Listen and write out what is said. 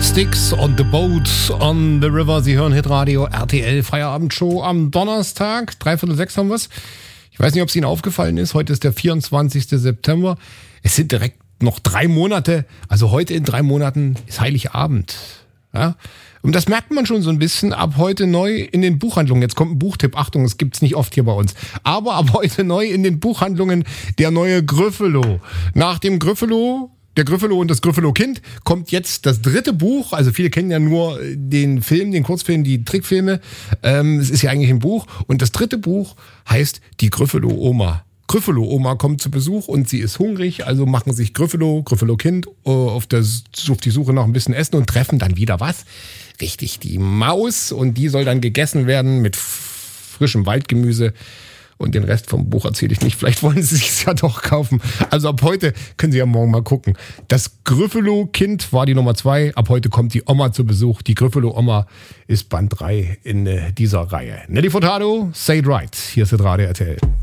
Sticks on the Boat on the River. Sie hören Hitradio RTL Feierabendshow am Donnerstag. 5:45 haben wir's. Ich weiß nicht, ob es Ihnen aufgefallen ist. Heute ist der 24. September. Es sind direkt noch 3 Monate. Also heute in 3 Monaten ist Heiligabend. Ja? Und das merkt man schon so ein bisschen ab heute neu in den Buchhandlungen. Jetzt kommt ein Buchtipp. Achtung, es gibt's nicht oft hier bei uns. Aber ab heute neu in den Buchhandlungen der neue Gryffalo. Nach dem Gryffalo, der Gryffalo und das Gryffalo-Kind, kommt jetzt das 3. Buch. Also viele kennen ja nur den Film, den Kurzfilm, die Trickfilme. Es ist ja eigentlich ein Buch. Und das 3. Buch heißt Die Gryffalo-Oma. Gryffalo-Oma kommt zu Besuch und sie ist hungrig, also machen sich Gryffalo-Kind auf die Suche nach ein bisschen Essen und treffen dann wieder was? Richtig, die Maus, und die soll dann gegessen werden mit frischem Waldgemüse. Und den Rest vom Buch erzähle ich nicht. Vielleicht wollen Sie es ja doch kaufen. Also ab heute können Sie ja morgen mal gucken. Das Gryffalo-Kind war die Nummer 2. Ab heute kommt die Oma zu Besuch. Die Gryffalo-Oma ist Band 3 in dieser Reihe. Nelly Furtado, Say It Right. Hier ist das Radio RTL.